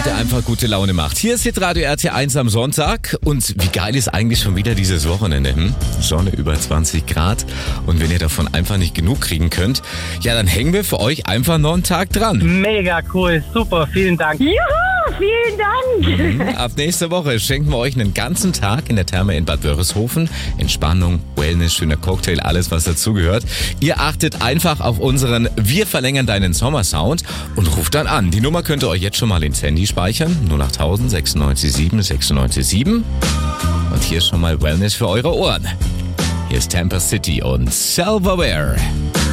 der einfach gute Laune macht. Hier ist Hitradio RT1 am Sonntag. Und wie geil ist eigentlich schon wieder dieses Wochenende? Sonne über 20 Grad. Und wenn ihr davon einfach nicht genug kriegen könnt, ja, dann hängen wir für euch einfach noch einen Tag dran. Mega cool, super, vielen Dank. Juhu, vielen Dank. Ab nächste Woche schenken wir euch einen ganzen Tag in der Therme in Bad Wörishofen. Entspannung, Wellness, schöner Cocktail, alles was dazugehört. Ihr achtet einfach auf unseren Wir verlängern deinen Sommersound und ruft dann an. Die Nummer könnt ihr euch jetzt schon mal ins Handy speichern. 08000 96 7 96 7. Und hier ist schon mal Wellness für eure Ohren. Hier ist Tampa City und Silverware.